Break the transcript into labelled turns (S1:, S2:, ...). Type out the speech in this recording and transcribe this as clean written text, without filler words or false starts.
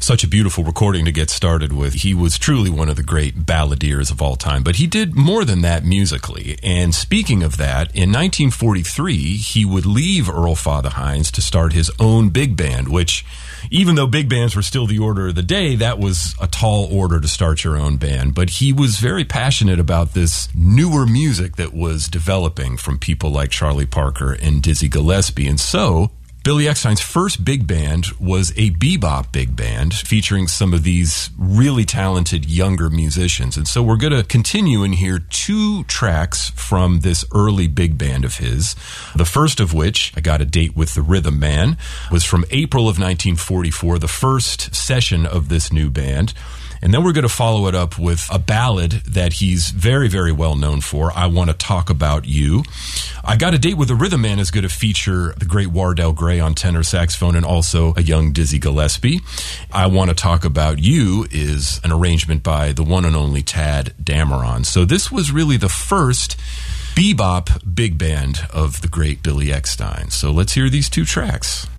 S1: such a beautiful recording to get started with. He was truly one of the great balladeers of all time, but he did more than that musically. And speaking of that, in 1943, he would leave Earl Father Hines to start his own big band, which, even though big bands were still the order of the day, that was a tall order to start your own band. But he was very passionate about this newer music that was developing from people like Charlie Parker and Dizzy Gillespie. And so Billy Eckstine's first big band was a bebop big band featuring some of these really talented younger musicians. And so we're going to continue and hear two tracks from this early big band of his. The first of which, I Got a Date with the Rhythm Man, was from April of 1944, the first session of this new band. And then we're going to follow it up with a ballad that he's very, very well known for, I Want to Talk About You. I Got a Date with the Rhythm Man is going to feature the great Wardell Gray on tenor saxophone and also a young Dizzy Gillespie. I Want to Talk About You is an arrangement by the one and only Tadd Dameron. So this was really the first bebop big band of the great Billy Eckstine. So let's hear these two tracks.